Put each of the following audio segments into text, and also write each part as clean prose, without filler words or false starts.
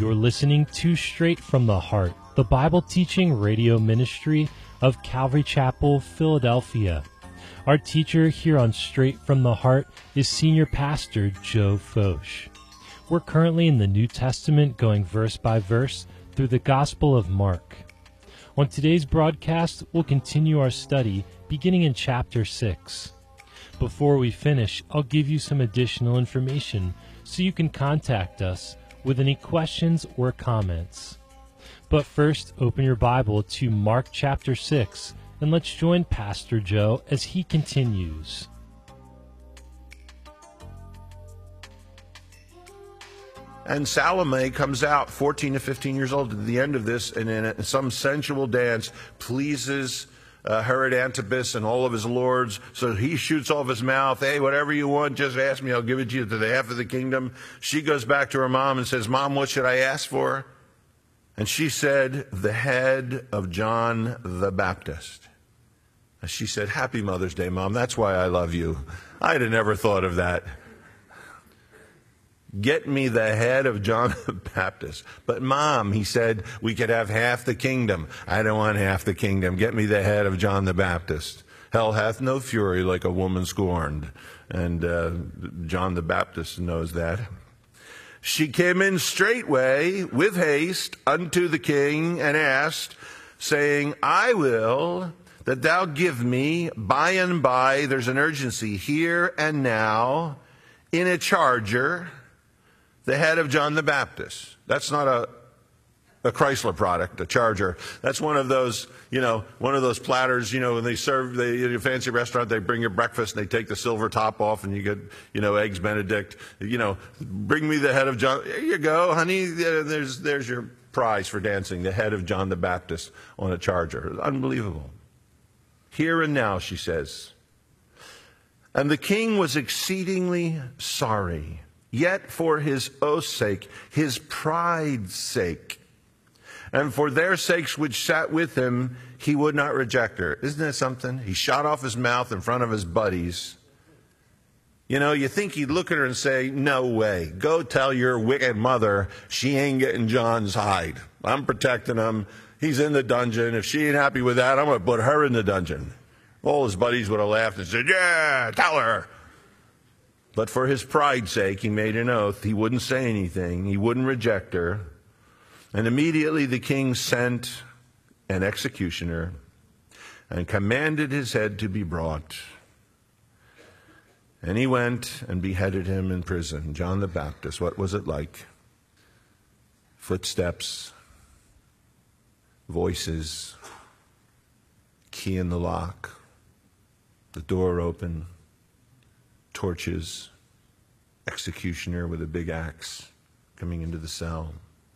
You're listening to Straight from the Heart, the Bible teaching radio ministry of Calvary Chapel, Philadelphia. Our teacher here on Straight from the Heart is Senior Pastor Joe Focht. We're currently in the New Testament, going verse by verse through the Gospel of Mark. On today's broadcast, we'll continue our study beginning in chapter 6. Before we finish, I'll give you some additional information so you can contact us with any questions or comments. But first, open your Bible to Mark chapter 6, and let's join Pastor Joe as he continues. And Salome comes out, 14 to 15 years old, at the end of this, and in some sensual dance pleases Herod Antipas and all of his lords. So he shoots off his mouth, "Hey, whatever you want, just ask me, I'll give it to you to the half of the kingdom." She goes back to her mom and says, "Mom, what should I ask for?" And she said, "The head of John the Baptist." And she said, "Happy Mother's Day, Mom. That's why I love you. I'd have never thought of that. Get me the head of John the Baptist." "But Mom," he said, "we could have half the kingdom." "I don't want half the kingdom. Get me the head of John the Baptist. Hell hath no fury like a woman scorned." And John the Baptist knows that. She came in straightway with haste unto the king and asked, saying, "I will that thou give me by and by," there's an urgency, "here and now, in a charger, the head of John the Baptist." That's not a Chrysler product, a charger. That's one of those, one of those platters, when they serve in a fancy restaurant, they bring you breakfast and they take the silver top off and you get, eggs Benedict. Bring me the head of John. There you go, honey. There's your prize for dancing, the head of John the Baptist on a charger. Unbelievable. "Here and now," she says. And the king was exceedingly sorry. Yet for his oath's sake, his pride's sake, and for their sakes which sat with him, he would not reject her. Isn't that something? He shot off his mouth in front of his buddies. You think he'd look at her and say, "No way. Go tell your wicked mother she ain't getting John's hide. I'm protecting him. He's in the dungeon. If she ain't happy with that, I'm going to put her in the dungeon." All his buddies would have laughed and said, "Yeah, tell her." But for his pride's sake, he made an oath. He wouldn't say anything. He wouldn't reject her. And immediately the king sent an executioner and commanded his head to be brought. And he went and beheaded him in prison. John the Baptist, what was it like? Footsteps, voices, key in the lock, the door open, torches, executioner with a big axe coming into the cell.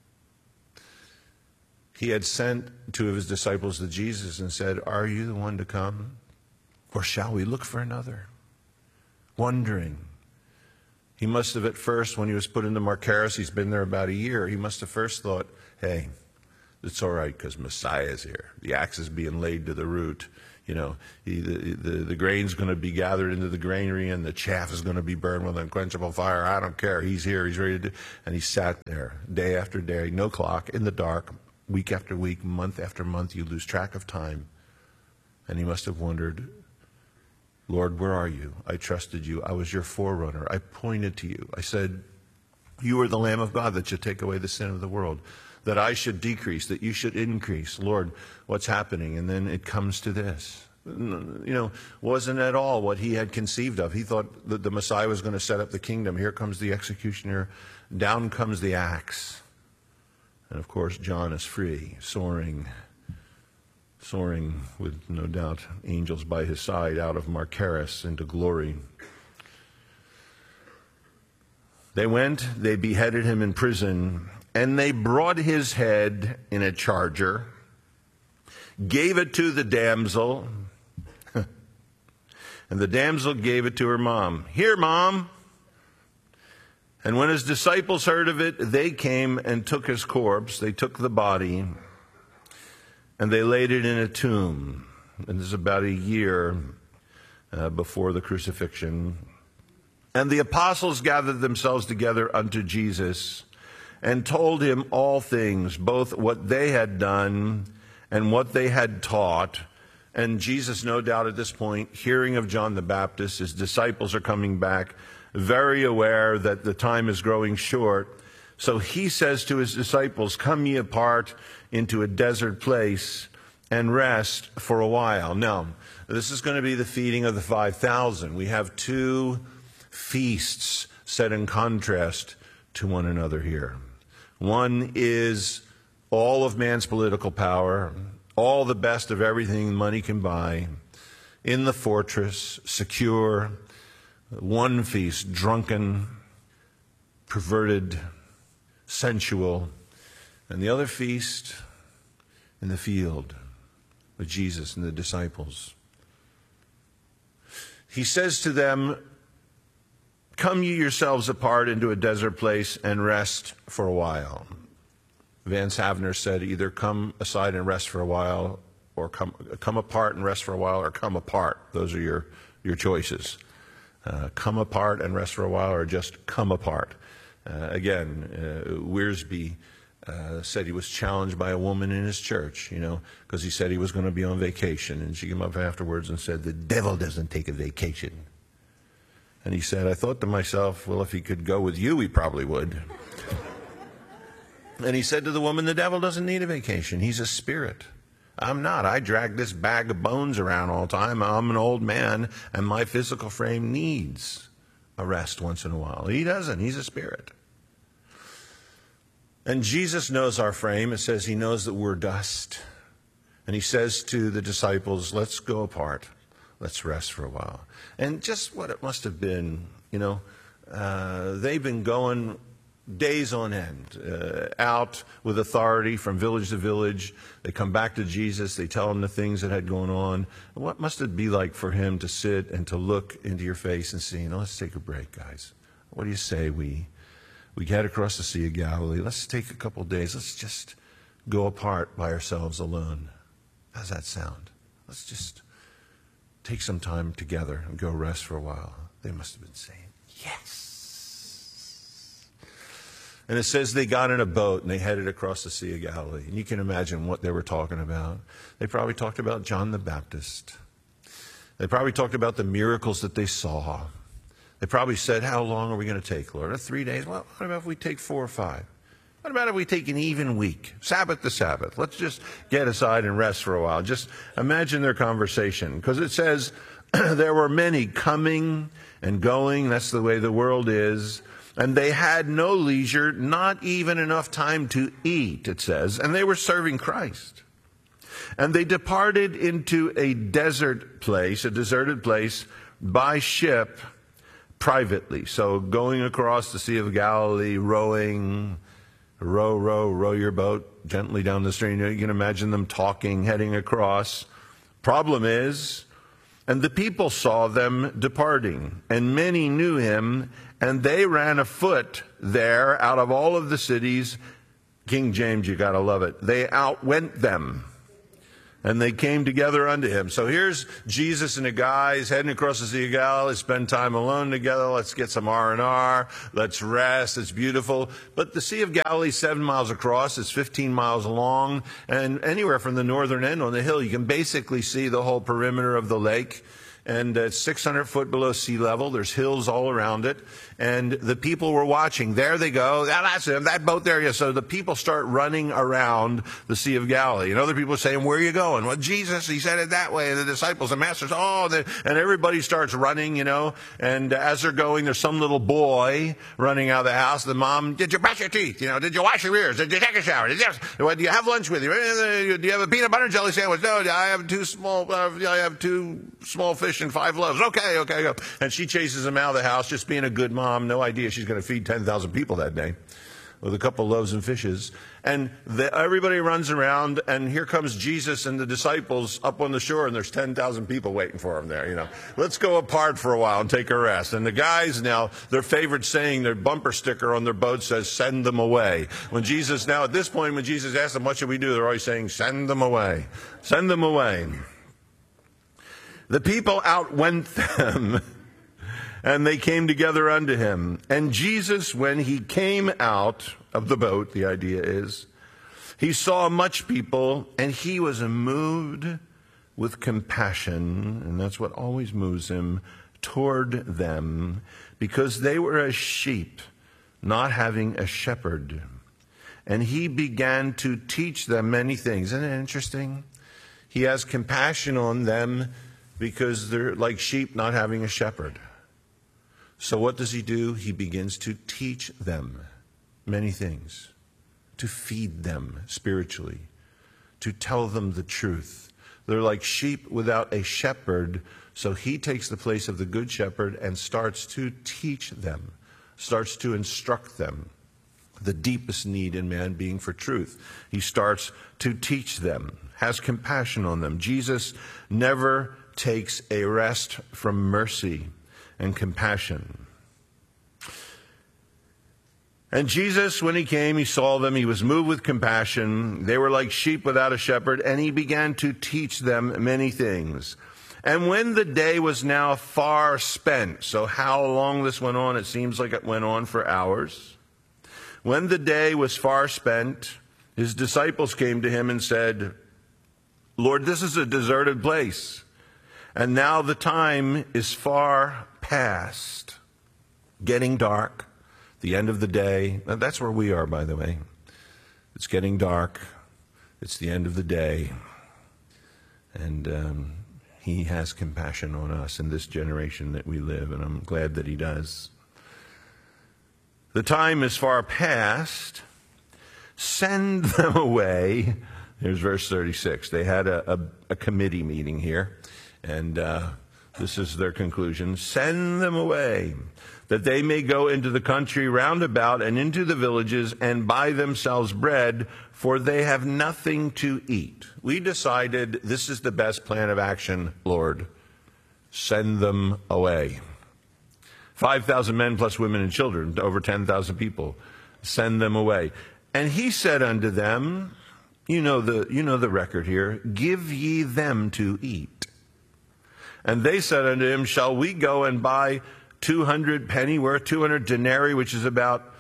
He had sent two of his disciples to Jesus and said, "Are you the one to come? Or shall we look for another?" Wondering. He must have at first, when he was put into Marcaris, he's been there about a year, he must have first thought, "Hey, it's all right because Messiah's here. The axe is being laid to the root. The grain's going to be gathered into the granary and the chaff is going to be burned with unquenchable fire. I don't care. He's here. He's ready to do." And he sat there day after day, no clock, in the dark, week after week, month after month. You lose track of time. And he must have wondered, "Lord, where are you? I trusted you. I was your forerunner. I pointed to you. I said, you are the Lamb of God that should take away the sin of the world. That I should decrease, that you should increase. Lord, what's happening?" And then it comes to this. Wasn't at all what he had conceived of. He thought that the Messiah was going to set up the kingdom. Here comes the executioner. Down comes the axe. And of course, John is free, soaring with no doubt angels by his side out of Marcaris into glory. They went, they beheaded him in prison, and they brought his head in a charger, gave it to the damsel, and the damsel gave it to her mom. "Here, Mom." And when his disciples heard of it, they came and took his corpse. They took the body, and they laid it in a tomb. And this is about a year before the crucifixion. And the apostles gathered themselves together unto Jesus and told him all things, both what they had done and what they had taught. And Jesus, no doubt at this point, hearing of John the Baptist, his disciples are coming back, very aware that the time is growing short. So he says to his disciples, "Come ye apart into a desert place and rest for a while." Now, this is going to be the feeding of the 5,000. We have two feasts set in contrast to one another here. One is all of man's political power, all the best of everything money can buy, in the fortress, secure. One feast, drunken, perverted, sensual. And the other feast in the field with Jesus and the disciples. He says to them, "Come ye yourselves apart into a desert place and rest for a while." Vance Havner said, either come aside and rest for a while, or come apart and rest for a while, or come apart. Those are your choices. Come apart and rest for a while, or just come apart. Again, Wiersbe said he was challenged by a woman in his church, because he said he was going to be on vacation. And she came up afterwards and said, "The devil doesn't take a vacation." And he said, "I thought to myself, well, if he could go with you, he probably would." And he said to the woman, "The devil doesn't need a vacation. He's a spirit. I'm not. I drag this bag of bones around all the time. I'm an old man, and my physical frame needs a rest once in a while. He doesn't. He's a spirit." And Jesus knows our frame. It says he knows that we're dust. And he says to the disciples, "Let's go apart. Let's rest for a while." And just what it must have been, they've been going days on end, out with authority from village to village. They come back to Jesus. They tell him the things that had gone on. What must it be like for him to sit and to look into your face and say, "Let's take a break, guys. What do you say we get across the Sea of Galilee? Let's take a couple of days. Let's just go apart by ourselves alone. How's that sound? Let's just take some time together and go rest for a while." They must have been saying, "Yes." And it says they got in a boat and they headed across the Sea of Galilee. And you can imagine what they were talking about. They probably talked about John the Baptist. They probably talked about the miracles that they saw. They probably said, "How long are we going to take, Lord? 3 days? Well, what about if we take 4 or 5? What about if we take an even week? Sabbath to Sabbath. Let's just get aside and rest for a while." Just imagine their conversation. Because it says there were many coming and going. That's the way the world is. And they had no leisure, not even enough time to eat, it says. And they were serving Christ. And they departed into a desert place, a deserted place, by ship privately. So going across the Sea of Galilee, rowing, row your boat gently down the stream. You can imagine them talking, heading across. Problem is, and the people saw them departing, and many knew him, and they ran afoot there out of all of the cities. King James, you got to love it. They outwent them, and they came together unto him. So here's Jesus and the guys heading across the Sea of Galilee, spend time alone together. Let's get some R&R. Let's rest. It's beautiful. But the Sea of Galilee is 7 miles across. It's 15 miles long. And anywhere from the northern end on the hill, you can basically see the whole perimeter of the lake. And it's 600 foot below sea level. There's hills all around it. And the people were watching. There they go. That's him. That boat there. Yeah. So the people start running around the Sea of Galilee. And other people are saying, "Where are you going?" "Well, Jesus, he said it that way." And the disciples, the masters, and everybody starts running, And as they're going, there's some little boy running out of the house. The mom, "Did you brush your teeth? Did you wash your ears? Did you take a shower? Do you have lunch with you? Do you have a peanut butter and jelly sandwich?" "No, I have two small fish and 5 loaves." Okay, go. And she chases him out of the house, just being a good mom. No idea she's going to feed 10,000 people that day with a couple of loaves and fishes. And everybody runs around, and here comes Jesus and the disciples up on the shore, and there's 10,000 people waiting for him there, Let's go apart for a while and take a rest. And the guys now, their favorite saying, their bumper sticker on their boat says, "Send them away." At this point, when Jesus asks them, "What should we do?" they're always saying, "Send them away. Send them away." The people outwent them, And they came together unto him. And Jesus, when he came out of the boat, the idea is, he saw much people, and he was moved with compassion, and that's what always moves him, toward them, because they were as sheep, not having a shepherd. And he began to teach them many things. Isn't it interesting? He has compassion on them because they're like sheep not having a shepherd. So what does he do? He begins to teach them many things, to feed them spiritually, to tell them the truth. They're like sheep without a shepherd, so he takes the place of the good shepherd and starts to teach them, starts to instruct them. The deepest need in man being for truth. He starts to teach them, has compassion on them. Jesus never takes a rest from mercy and compassion. And Jesus, when he came, he saw them. He was moved with compassion. They were like sheep without a shepherd, and he began to teach them many things. And when the day was now far spent, so how long this went on, it seems like it went on for hours. When the day was far spent, his disciples came to him and said, Lord, this is a deserted place, and now the time is far past, getting dark, the end of the day. That's where we are, by the way. It's getting dark. It's the end of the day. And he has compassion on us in this generation that we live, and I'm glad that he does. The time is far past. Send them away. Here's verse 36. They had a committee meeting here, and this is their conclusion. Send them away, that they may go into the country round about and into the villages and buy themselves bread, for they have nothing to eat. We decided this is the best plan of action, Lord. Send them away. 5,000 men plus women and children, over 10,000 people. Send them away. And he said unto them, you know the record here, give ye them to eat. And they said unto him, shall we go and buy 200 pennyworth, 200 denarii, which is about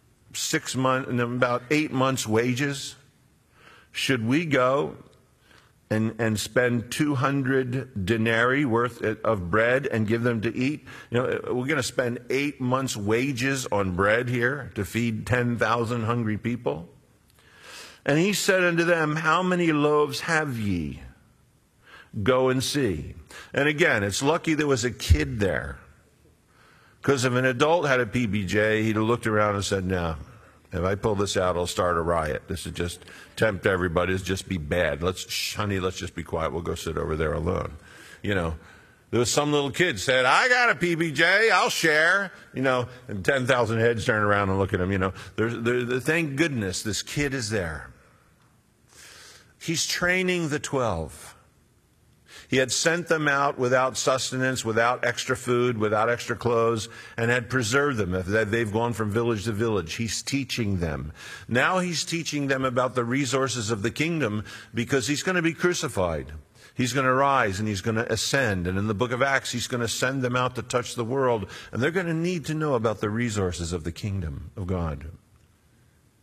8 months' wages? Should we go and spend 200 denarii worth of bread and give them to eat? We're going to spend 8 months' wages on bread here to feed 10,000 hungry people. And he said unto them, how many loaves have ye? Go and see. And again, it's lucky there was a kid there. Because if an adult had a PBJ, he'd have looked around and said, no, if I pull this out, I'll start a riot. This would just tempt everybody. It'll just be bad. Honey, let's just be quiet. We'll go sit over there alone. There was some little kid said, I got a PBJ, I'll share. And 10,000 heads turn around and look at him. Thank goodness this kid is there. He's training the 12. He had sent them out without sustenance, without extra food, without extra clothes, and had preserved them. They've gone from village to village. He's teaching them. Now he's teaching them about the resources of the kingdom, because he's going to be crucified. He's going to rise and he's going to ascend. And in the book of Acts, he's going to send them out to touch the world. And they're going to need to know about the resources of the kingdom of God.